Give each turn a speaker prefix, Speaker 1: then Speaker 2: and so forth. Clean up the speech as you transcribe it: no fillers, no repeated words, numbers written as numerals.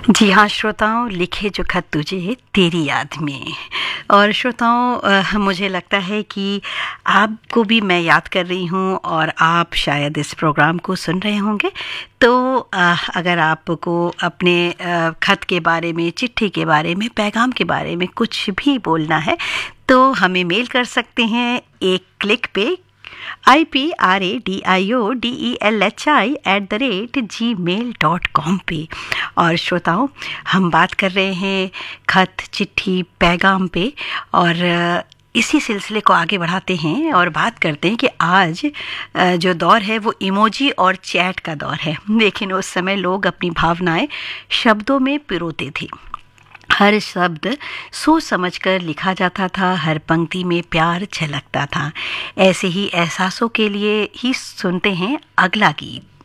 Speaker 1: जी हाँ श्रोताओं, लिखे जो खत तुझे तेरी याद में। और श्रोताओं, मुझे लगता है कि आपको भी मैं याद कर रही हूँ और आप शायद इस प्रोग्राम को सुन रहे होंगे। तो अगर आपको अपने खत के बारे में, चिट्ठी के बारे में, पैगाम के बारे में कुछ भी बोलना है तो हमें मेल कर सकते हैं एक क्लिक पे ipradiolhi@gmail.com पे। और श्रोताओं, हम बात कर रहे हैं खत, चिट्ठी, पैगाम पे। और इसी सिलसिले को आगे बढ़ाते हैं और बात करते हैं कि आज जो दौर है वो इमोजी और चैट का दौर है। लेकिन उस समय लोग अपनी भावनाएं शब्दों में पिरोते थे। हर शब्द सोच समझकर लिखा जाता था, हर पंक्ति में प्यार झलकता था। ऐसे ही एहसासों के लिए ही सुनते हैं अगला गीत।